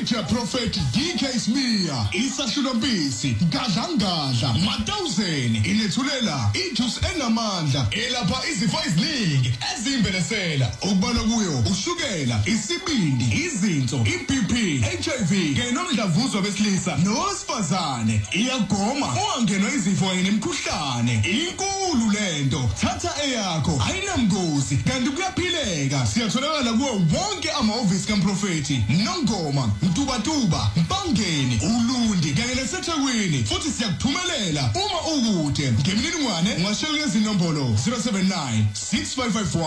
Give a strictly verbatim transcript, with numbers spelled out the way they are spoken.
Major Prophet D K Smear, Isashulo Mpisi, Gadla Ngadla, Matawuzeni, inethulela ijuice enamandla elapha izifo eziningi ezimbelesela okubala kuyo ushukela, isibindi, izinso, iB P, H I V kanye nomdlavuzo besilisa nowesifazane. Iyagoma ungangenwa izifo kanye nemikhuhlane. Inkulu lento, thatha eyakho ayinamgozi kanti kuyaphileka. Siyatholakala kuwo wonke amahhovisi kaMprofeti Nongoma, Mtubatuba, Mpangeni, Ulundi kanye naseThekwini. Futhi siyakuthumelela uma ukude. Ngemininingwane ungashayela izinombolo zero seven nine six five five one